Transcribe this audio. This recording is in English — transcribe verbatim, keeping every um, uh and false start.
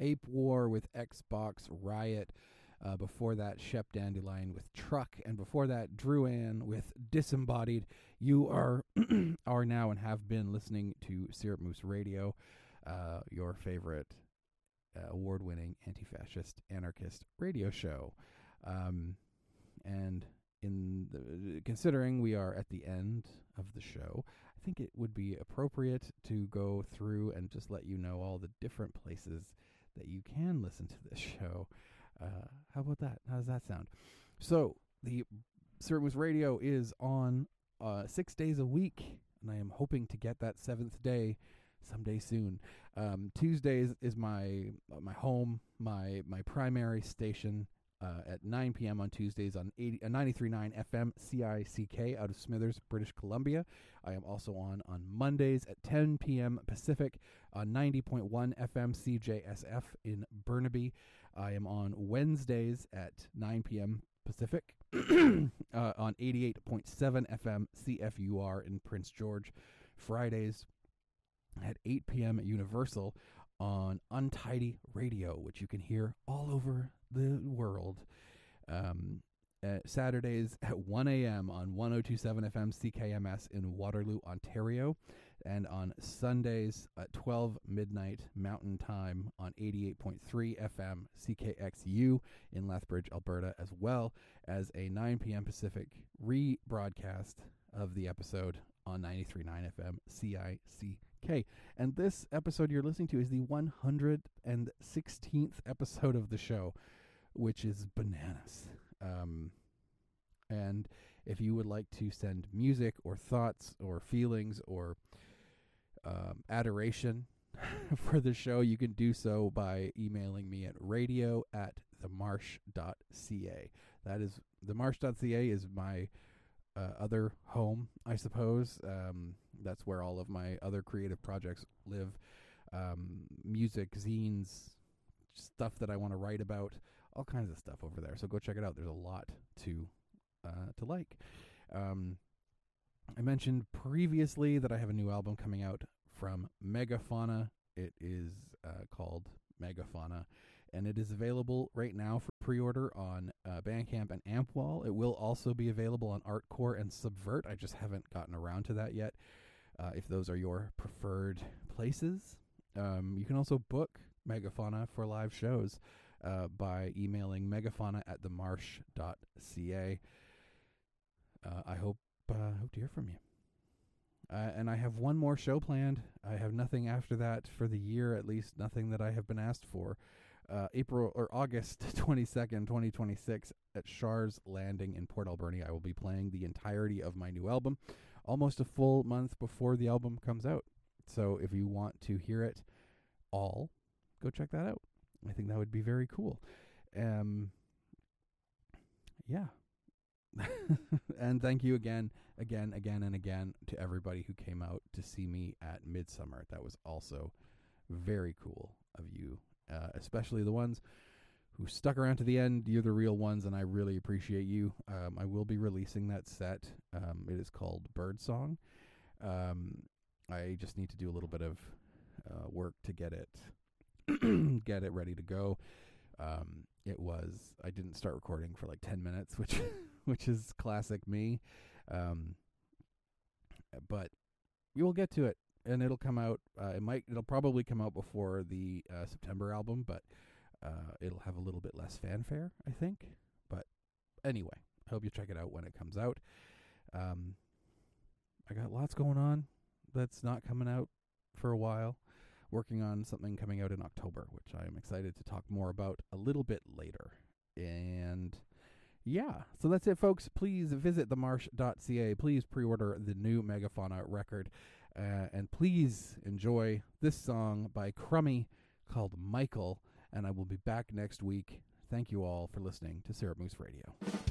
Ape War with Xbox Riot. Uh, before that, Shep Dandelion with Truck, and before that, Druan with Disembodied. You are are now and have been listening to Syrup Moose Radio, uh, your favorite uh, award-winning anti-fascist anarchist radio show. Um, and in the, considering we are at the end of the show, I think it would be appropriate to go through and just let you know all the different places that you can listen to this show. Uh, how about that? How does that sound? So the Syrup Moose Radio is on uh, six days a week, and I am hoping to get that seventh day someday soon. Um, Tuesdays is my uh, my home, my my primary station. Uh, at nine p.m. on Tuesdays on eighty, uh, ninety-three point nine F M C I C K out of Smithers, British Columbia. I am also on on Mondays at ten p.m. Pacific on ninety point one F M C J S F in Burnaby. I am on Wednesdays at nine p.m. Pacific uh, on eighty-eight point seven F M C F U R in Prince George. Fridays at eight p.m. at Universal on Untidy Radio, which you can hear all over the world. Um, at Saturdays at one a.m. on one oh two point seven F M C K M S in Waterloo, Ontario, and on Sundays at twelve midnight Mountain Time on eighty-eight point three F M C K X U in Lethbridge, Alberta, as well as a nine p.m. Pacific rebroadcast of the episode on ninety-three point nine F M C I C K. And this episode you're listening to is the one hundred sixteenth episode of the show, which is bananas. Um, and if you would like to send music or thoughts or feelings or um, adoration for the show, you can do so by emailing me at radio at themarsh dot c a. That is, themarsh dot c a is my uh, other home, I suppose. Um, that's where all of my other creative projects live. Um, music, zines, stuff that I want to write about, all kinds of stuff over there. So go check it out. There's a lot to uh, to like. Um, I mentioned previously that I have a new album coming out from Megafauna. It is uh, called Megafauna, and it is available right now for pre-order on uh, Bandcamp and Ampwall. It will also be available on Artcore and Subvert. I just haven't gotten around to that yet. Uh, if those are your preferred places, um, you can also book Megafauna for live shows uh, by emailing megafauna at themarsh dot c a. Uh, I hope uh, hope to hear from you. Uh, and I have one more show planned. I have nothing after that for the year, at least nothing that I have been asked for. Uh, April or August twenty-second, twenty twenty-six at Shars Landing in Port Alberni. I will be playing the entirety of my new album, almost a full month before the album comes out. So if you want to hear it all, go check that out. I think that would be very cool. Um, yeah. And thank you again, again, again, and again to everybody who came out to see me at Midsummer. That was also very cool of you, uh, especially the ones who stuck around to the end. You're the real ones, and I really appreciate you. Um, I will be releasing that set. Um, it is called Birdsong. Um, I just need to do a little bit of uh, work to get it get it ready to go. Um, it was, I didn't start recording for like ten minutes, which, which is classic me. Um, but we will get to it and it'll come out. Uh, it might, it'll probably come out before the, uh, September album, but, uh, it'll have a little bit less fanfare, I think. But anyway, I hope you check it out when it comes out. Um, I got lots going on that's not coming out for a while. Working on something coming out in October, which I am excited to talk more about a little bit later. And yeah, so that's it, folks. Please visit themarsh dot c a. Please pre-order the new Megafauna record. Uh, and please enjoy this song by Crummy called Michael. And I will be back next week. Thank you all for listening to Syrup Moose Radio.